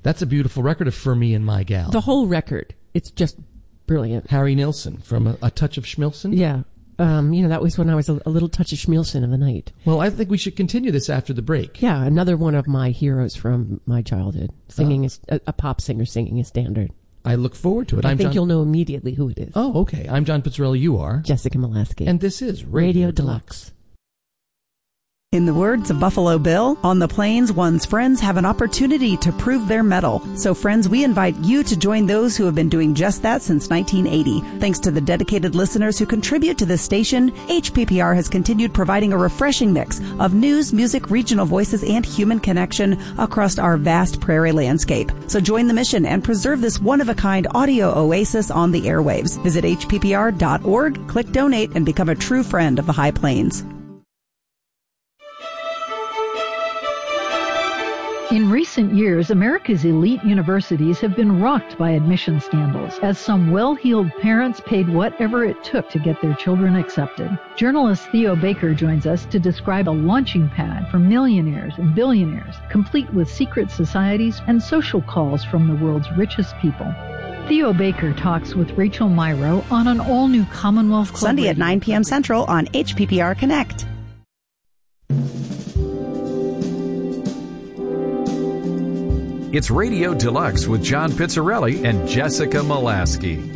That's a beautiful record of For Me and My Gal. The whole record. It's just brilliant. Harry Nilsson from A Touch of Schmilsson? Yeah. That was when I was a little touch of Schmilsson of the night. Well, I think we should continue this after the break. Yeah, another one of my heroes from my childhood. Singing a pop singer singing a standard. I look forward to it. I think you'll know immediately who it is. Oh, okay. I'm John Pizzarelli. You are? Jessica Molaski. And this is Radio Deluxe. In the words of Buffalo Bill, on the plains, one's friends have an opportunity to prove their mettle. So, friends, we invite you to join those who have been doing just that since 1980. Thanks to the dedicated listeners who contribute to this station, HPPR has continued providing a refreshing mix of news, music, regional voices, and human connection across our vast prairie landscape. So join the mission and preserve this one-of-a-kind audio oasis on the airwaves. Visit hppr.org, click donate, and become a true friend of the High Plains. In recent years, America's elite universities have been rocked by admission scandals, as some well-heeled parents paid whatever it took to get their children accepted. Journalist Theo Baker joins us to describe a launching pad for millionaires and billionaires, complete with secret societies and social calls from the world's richest people. Theo Baker talks with Rachel Myrow on an all-new Commonwealth Club Sunday radio at 9 p.m. Central on HPPR Connect. It's Radio Deluxe with John Pizzarelli and Jessica Molaski.